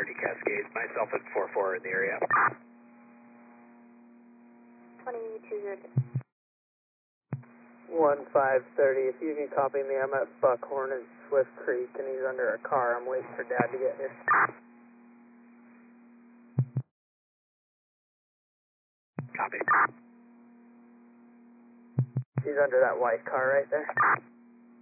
30 Cascades. Myself and 4-4 in the area. 2202. 1530. If you can copy me, I'm at Buckhorn in Swift Creek, and he's under a car. I'm waiting for Dad to get here. Copy. He's under that white car right there.